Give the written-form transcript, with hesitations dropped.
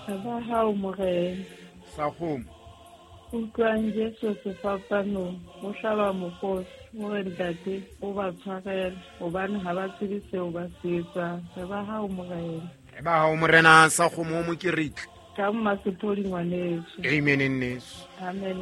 ba hao morena sa kgomo utlwang Jesu sefapanong o hlaba mokosi o re ntate o ba tshwarela hobane ha ba tsebe seo ba se etsang ba hao morena e ba hao morena sa kgomo o mokeritla ka mmasepodi ngwaneso amen nneso amen